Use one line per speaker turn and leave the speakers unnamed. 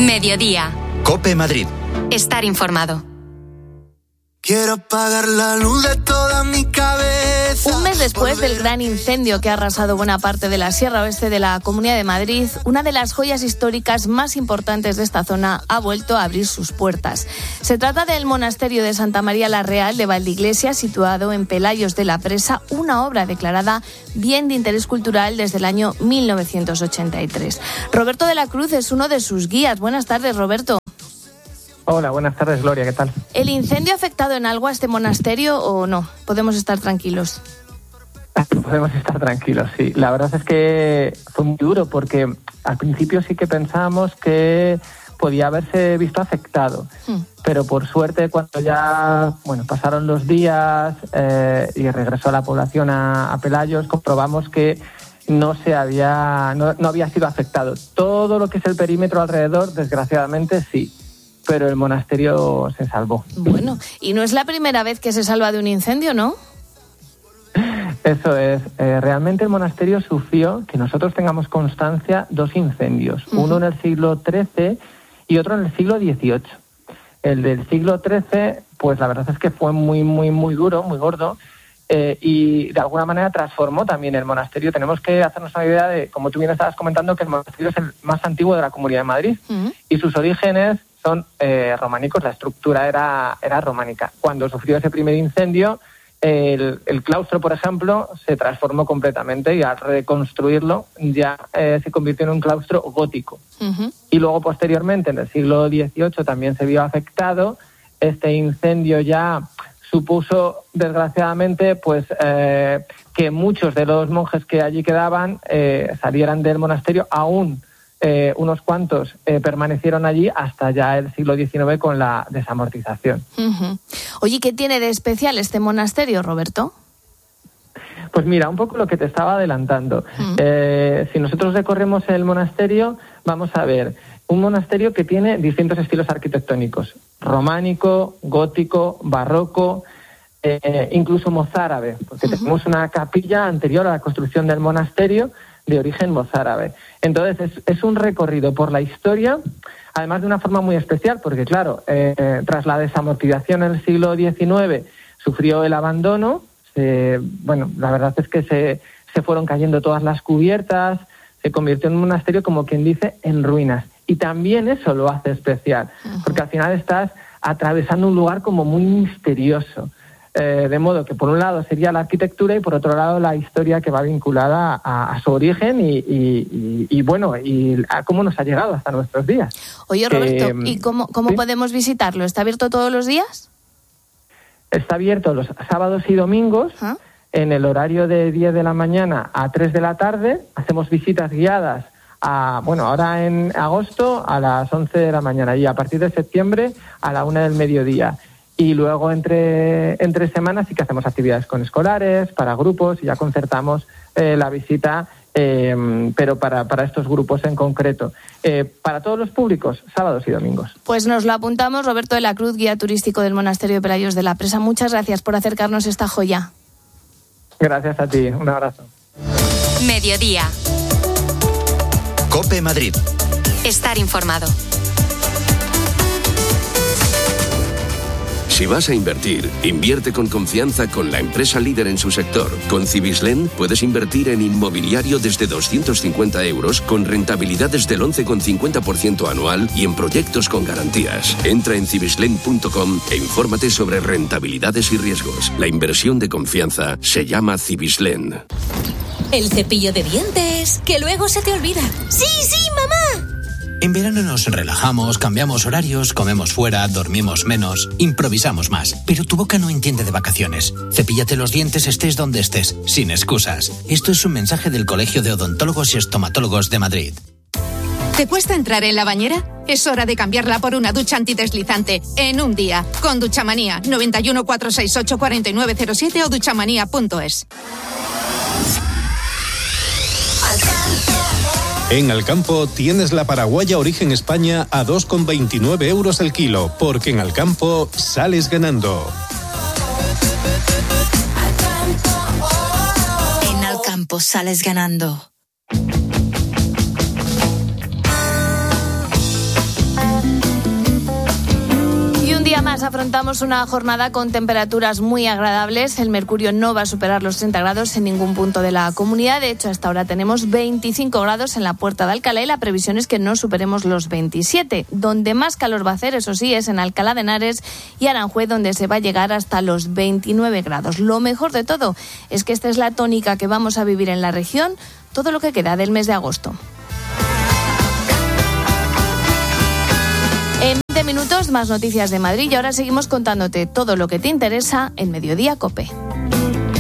Mediodía.
COPE Madrid.
Estar informado.
Quiero apagar la luz de toda mi cabeza.
Un mes después del gran incendio que ha arrasado buena parte de la Sierra Oeste de la Comunidad de Madrid, una de las joyas históricas más importantes de esta zona ha vuelto a abrir sus puertas. Se trata del monasterio de Santa María la Real de Valdeiglesias, situado en Pelayos de la Presa, una obra declarada Bien de Interés Cultural desde el año 1983. Roberto de la Cruz es uno de sus guías. Buenas tardes, Roberto.
Hola, buenas tardes, Gloria, ¿qué tal?
¿El incendio ha afectado en algo a este monasterio o no? ¿Podemos estar tranquilos?
Podemos estar tranquilos, sí. La verdad es que fue muy duro porque al principio sí que pensábamos que podía haberse visto afectado. Pero por suerte, cuando ya pasaron los días y regresó la población a Pelayos, comprobamos que no había sido afectado. Todo lo que es el perímetro alrededor, desgraciadamente, sí. Pero el monasterio se salvó.
Bueno, y no es la primera vez que se salva de un incendio, ¿no?
Eso es. Realmente el monasterio sufrió, que nosotros tengamos constancia, 2 incendios. Uno en el siglo XIII y otro en el siglo XVIII. El del siglo XIII, pues la verdad es que fue muy, muy, muy duro, muy gordo. Y de alguna manera transformó también el monasterio. Tenemos que hacernos una idea de, como tú bien estabas comentando, que el monasterio es el más antiguo de la Comunidad de Madrid. Y sus orígenes son románicos, la estructura era románica. Cuando sufrió ese primer incendio, el claustro, por ejemplo, se transformó completamente y al reconstruirlo ya se convirtió en un claustro gótico. Y luego, posteriormente, en el siglo XVIII también se vio afectado. Este incendio ya supuso, desgraciadamente, pues que muchos de los monjes que allí quedaban salieran del monasterio. Aún unos cuantos permanecieron allí hasta ya el siglo XIX con la desamortización.
Oye, ¿qué tiene de especial este monasterio, Roberto?
Pues mira, un poco lo que te estaba adelantando. Si nosotros recorremos el monasterio, vamos a ver un monasterio que tiene distintos estilos arquitectónicos: románico, gótico, barroco, incluso mozárabe, porque tenemos una capilla anterior a la construcción del monasterio de origen mozárabe. Entonces es un recorrido por la historia, además de una forma muy especial, porque claro, tras la desamortización en el siglo XIX sufrió el abandono. La verdad es que se fueron cayendo todas las cubiertas, se convirtió en un monasterio, como quien dice, en ruinas. Y también eso lo hace especial, porque al final estás atravesando un lugar como muy misterioso. De modo que por un lado sería la arquitectura y por otro lado la historia que va vinculada a su origen y a cómo nos ha llegado hasta nuestros días.
Oye, Roberto, ¿y cómo
¿sí?
podemos visitarlo? ¿Está abierto todos los días?
Está abierto los sábados y domingos en el horario de 10 de la mañana a 3 de la tarde. Hacemos visitas guiadas ahora en agosto a las 11 de la mañana y a partir de septiembre a la 1 del mediodía. Y luego entre semanas sí que hacemos actividades con escolares, para grupos, y ya concertamos la visita, pero para estos grupos en concreto. Para todos los públicos, sábados y domingos.
Pues nos lo apuntamos. Roberto de la Cruz, guía turístico del monasterio de Pelayos de la Presa. Muchas gracias por acercarnos esta joya.
Gracias a ti, un abrazo.
Mediodía.
COPE Madrid.
Estar informado.
Si vas a invertir, invierte con confianza con la empresa líder en su sector. Con Cibislen puedes invertir en inmobiliario desde 250 euros con rentabilidades del 11,50% anual y en proyectos con garantías. Entra en cibislen.com e infórmate sobre rentabilidades y riesgos. La inversión de confianza se llama Cibislen.
El cepillo de dientes, que luego se te olvida. ¡Sí, mamá!
En verano nos relajamos, cambiamos horarios, comemos fuera, dormimos menos, improvisamos más. Pero tu boca no entiende de vacaciones. Cepíllate los dientes estés donde estés, sin excusas. Esto es un mensaje del Colegio de Odontólogos y Estomatólogos de Madrid.
¿Te cuesta entrar en la bañera? Es hora de cambiarla por una ducha antideslizante en un día. Con Duchamanía, 91 468 4907 o duchamanía.es.
En Alcampo tienes la paraguaya Origen España a 2,29 euros el kilo, porque en Alcampo sales ganando.
En Alcampo sales ganando.
Canarias afrontamos una jornada con temperaturas muy agradables. El mercurio no va a superar los 30 grados en ningún punto de la comunidad. De hecho, hasta ahora tenemos 25 grados en la Puerta de Alcalá y la previsión es que no superemos los 27. Donde más calor va a hacer, eso sí, es en Alcalá de Henares y Aranjuez, donde se va a llegar hasta los 29 grados. Lo mejor de todo es que esta es la tónica que vamos a vivir en la región todo lo que queda del mes de agosto. En 20 minutos, más noticias de Madrid y ahora seguimos contándote todo lo que te interesa en Mediodía COPE.